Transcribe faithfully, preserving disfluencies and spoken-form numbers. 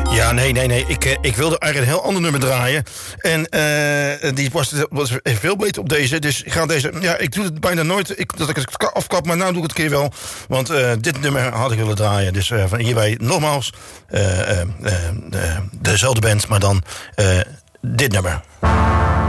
Ja, nee, nee, nee. Ik, eh, ik wilde eigenlijk een heel ander nummer draaien. En uh, die was, was veel beter op deze. Dus ik ga deze... Ja, ik doe het bijna nooit ik, dat ik het afkap, maar nou doe ik het een keer wel. Want uh, dit nummer had ik willen draaien. Dus uh, van hierbij nogmaals uh, uh, uh, uh, dezelfde band, maar dan uh, dit nummer.